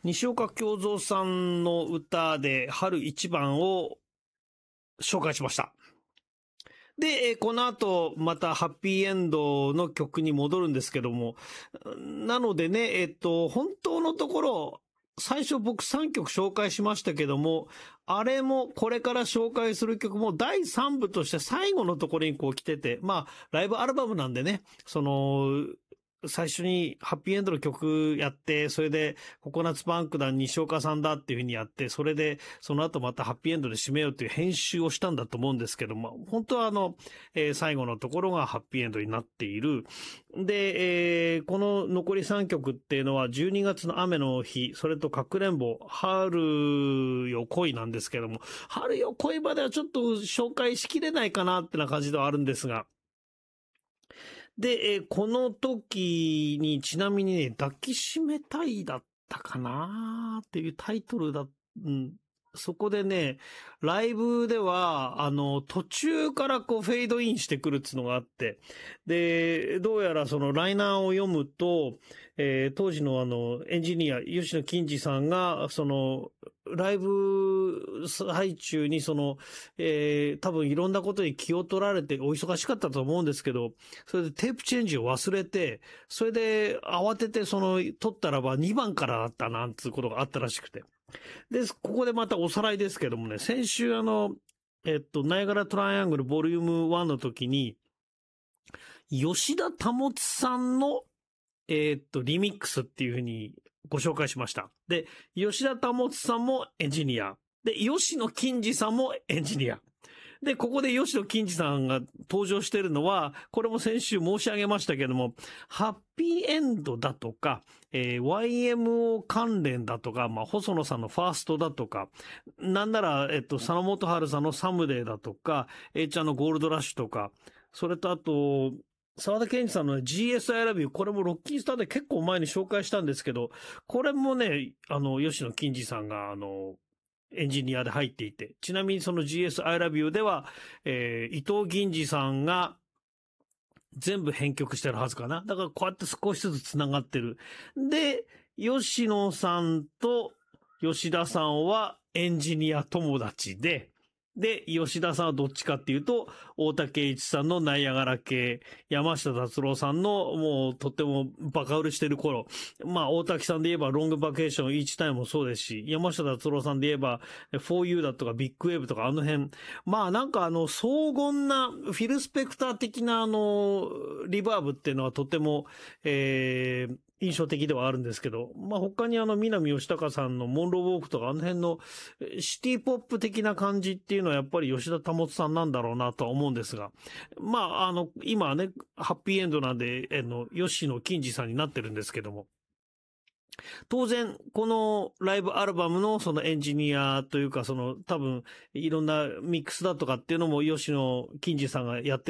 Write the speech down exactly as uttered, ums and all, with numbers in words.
西岡京三さんの歌で春一番を紹介しました。で、この後、またハッピーエンドの曲に戻るんですけども、なのでね、えっと、本当のところ、最初僕さんきょく紹介しましたけども、あれもこれから紹介する曲もだいさんぶとして最後のところにこう来てて、まあ、ライブアルバムなんでね、その、最初にハッピーエンドの曲やって、それでココナッツパンクだ、西岡さんだっていう風にやって、それでその後またハッピーエンドで締めようっていう編集をしたんだと思うんですけども、本当はあの、えー、最後のところがハッピーエンドになっている。で、えー、この残りさんきょくっていうのはじゅうにがつの雨の日、それとかくれんぼ、春よ恋なんですけども、春よ恋まではちょっと紹介しきれないかなってな感じではあるんですが、で、えー、この時にちなみにね、抱きしめたいだったかなっていうタイトルだ、うん、そこでね、ライブでは、あの、途中からこうフェードインしてくるっていうのがあって、で、どうやらそのライナーを読むと、えー、当時のあの、エンジニア、吉野金次さんが、その、ライブ最中にその、えー、多分いろんなことに気を取られてお忙しかったと思うんですけど、それでテープチェンジを忘れて、それで慌ててその、取ったらばにばんからだったなんつうことがあったらしくて。で、ここでまたおさらいですけどもね、先週あの、えっと、ナイアガラトライアングルボリュームワンの時に、吉田保さんの、えっと、リミックスっていうふうにご紹介しました。で、吉田保さんもエンジニア。で、吉野金次さんもエンジニア。で、ここで吉野金次さんが登場しているのは、これも先週申し上げましたけども、ハッピーエンドだとか、えー、ワイエムオー 関連だとか、まあ、細野さんのファーストだとか、なんなら、えっと、佐野元春さんのサムデーだとか、A ちゃんのゴールドラッシュとか、それとあと、沢田研二さんの ジーエスアイ ラビュー、これもロッキースターで結構前に紹介したんですけど、これもね、あの、吉野金次さんが、あの、エンジニアで入っていて、ちなみにその ジーエスアイ ラビューでは、えー、伊藤銀次さんが全部編曲してるはずかな。だからこうやって少しずつ繋がってる。で、吉野さんと吉田さんはエンジニア友達で、で、吉田さんはどっちかっていうと、大竹一さんのナイアガラ系、山下達郎さんのもうとってもバカ売れしてる頃、まあ大竹さんで言えばロングバケーションイーチタイムもそうですし、山下達郎さんで言えば フォーユー だとかビッグウェーブとかあの辺、まあなんかあの荘厳なフィル・スペクター的なあのリバーブっていうのはとても、えー、印象的ではあるんですけど、まあ他にあの南吉高さんのモンローウォークとかあの辺のシティポップ的な感じっていうのはやっぱり吉田保さんなんだろうなとは思うんですが、まああの今はねハッピーエンドなんであの吉野金次さんになってるんですけども、当然このライブアルバムのそのエンジニアというかその多分いろんなミックスだとかっていうのも吉野金次さんがやって